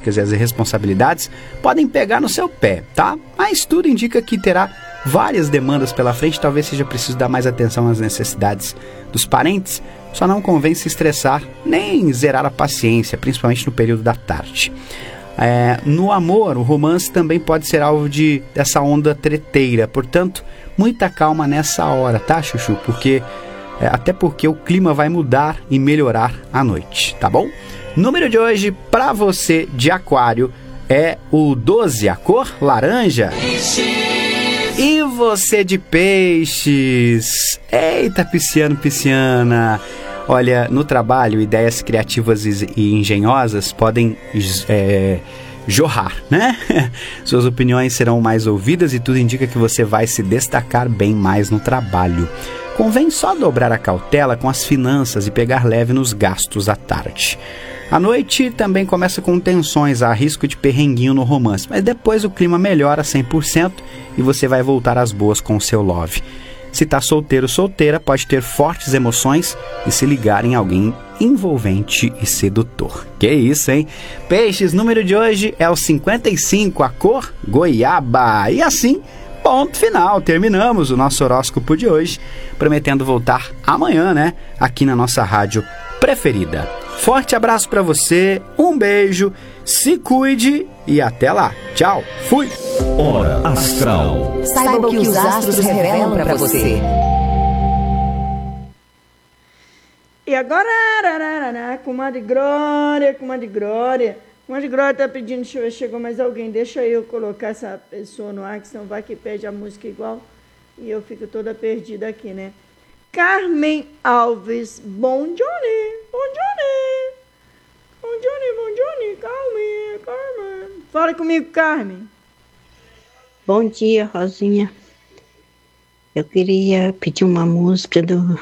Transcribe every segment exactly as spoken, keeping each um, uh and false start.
práticas e as irresponsabilidades podem pegar no seu pé, tá? Mas tudo indica que terá várias demandas pela frente, talvez seja preciso dar mais atenção às necessidades dos parentes. Só não convém se estressar nem zerar a paciência, principalmente no período da tarde. É, no amor, o romance também pode ser alvo de, dessa onda treteira, portanto, muita calma nessa hora, tá, Chuchu? Porque, é, até porque o clima vai mudar e melhorar à noite, tá bom? Número de hoje, para você de Aquário, é o doze, a cor laranja. E você de Peixes? Eita, pisciano, pisciana! Olha, no trabalho, ideias criativas e engenhosas podem é, jorrar, né? Suas opiniões serão mais ouvidas e tudo indica que você vai se destacar bem mais no trabalho. Convém só dobrar a cautela com as finanças e pegar leve nos gastos à tarde. A noite também começa com tensões, há risco de perrenguinho no romance, mas depois o clima melhora cem por cento e você vai voltar às boas com o seu love. Se tá solteiro ou solteira, pode ter fortes emoções e se ligar em alguém envolvente e sedutor. Que isso, hein? Peixes, número de hoje é o cinquenta e cinco, a cor goiaba. E assim, ponto final. Terminamos o nosso horóscopo de hoje, prometendo voltar amanhã, né? Aqui na nossa rádio preferida. Forte abraço pra você, um beijo, se cuide e até lá. Tchau, fui! Hora Astral. Saiba o que os astros revelam pra você. E agora, ararará, comadre Glória, comadre Glória. Comadre Glória tá pedindo, deixa eu ver, chegou mais alguém. Deixa eu colocar essa pessoa no ar, que senão vai que pede a música igual. E eu fico toda perdida aqui, né? Carmen Alves, bom Johnny, bom Johnny. Bom Johnny, bom Johnny, Carmen, Carmen. Fala comigo, Carmen. Bom dia, Rosinha. Eu queria pedir uma música do...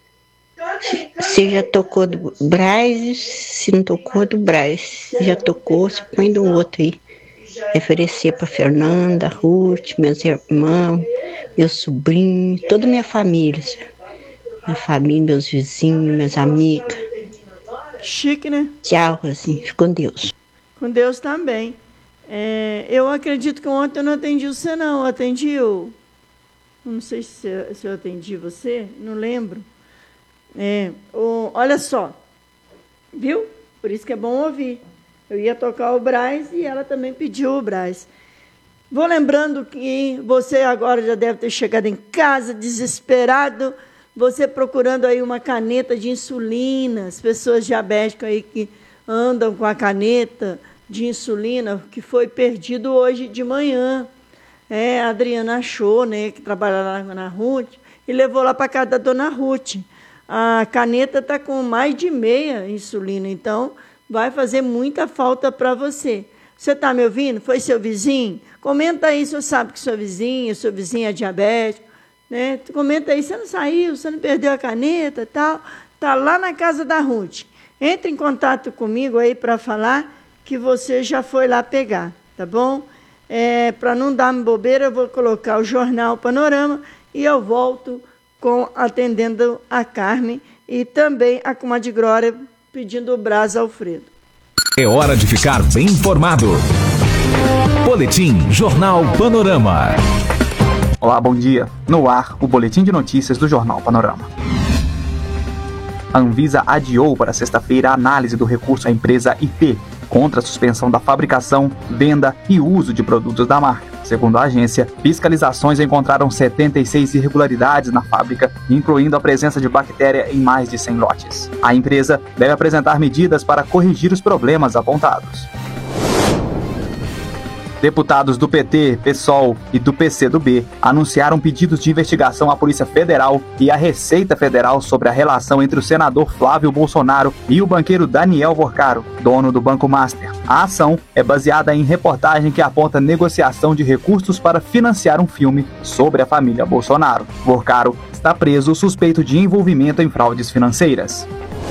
Se já tocou do Braz, se não tocou do Braz. Se já tocou, você põe do outro aí. Oferecer para Fernanda, Ruth, meus irmãos, meus sobrinhos, toda a minha família. Minha família, meus vizinhos, meus amigos. Chique, né? Tchau, Rosinha. Fica com Deus. Com Deus também. É, eu acredito que ontem eu não atendi você, não. Eu atendi o... Não sei se, se eu atendi você, não lembro. É, o, olha só. Viu? Por isso que é bom ouvir. Eu ia tocar o Braz e ela também pediu o Braz. Vou lembrando que você agora já deve ter chegado em casa desesperado, você procurando aí uma caneta de insulina, as pessoas diabéticas aí que andam com a caneta de insulina, que foi perdido hoje de manhã. É, a Adriana achou, né, que trabalha lá na Ruth, e levou lá para casa da dona Ruth. A caneta está com mais de meia insulina, então vai fazer muita falta para você. Você está me ouvindo? Foi seu vizinho? Comenta aí se você sabe que sua vizinha, seu vizinho é diabético. Né? Comenta aí, você não saiu, você não perdeu a caneta e tal. Está lá na casa da Ruth. Entre em contato comigo aí para falar que você já foi lá pegar, tá bom? É, para não dar bobeira, eu vou colocar o Jornal Panorama e eu volto com atendendo a Carmen e também a comadre Glória pedindo o Braz Alfredo. É hora de ficar bem informado. Boletim Jornal Panorama. Olá, bom dia. No ar, o boletim de notícias do Jornal Panorama. A Anvisa adiou para sexta-feira a análise do recurso à empresa I P contra a suspensão da fabricação, venda e uso de produtos da marca. Segundo a agência, fiscalizações encontraram setenta e seis irregularidades na fábrica, incluindo a presença de bactéria em mais de cem lotes. A empresa deve apresentar medidas para corrigir os problemas apontados. Deputados do P T, PSOL e do P C do B anunciaram pedidos de investigação à Polícia Federal e à Receita Federal sobre a relação entre o senador Flávio Bolsonaro e o banqueiro Daniel Vorcaro, dono do Banco Master. A ação é baseada em reportagem que aponta negociação de recursos para financiar um filme sobre a família Bolsonaro. Vorcaro está preso suspeito de envolvimento em fraudes financeiras.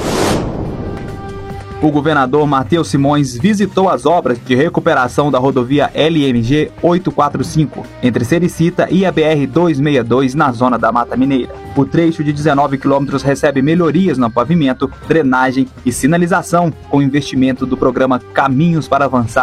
O governador Matheus Simões visitou as obras de recuperação da rodovia L M G oitocentos e quarenta e cinco, entre Sericita e a B R duzentos e sessenta e dois, na zona da Mata Mineira. O trecho de dezenove quilômetros recebe melhorias no pavimento, drenagem e sinalização, com investimento do programa Caminhos para Avançar,